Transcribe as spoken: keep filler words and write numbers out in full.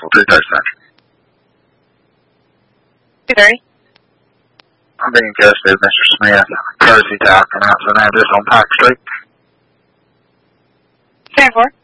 for two thirty. two thirty? I'm being custody of Mister Smith, courtesy to our pronouncing address on Pike Street. ten four.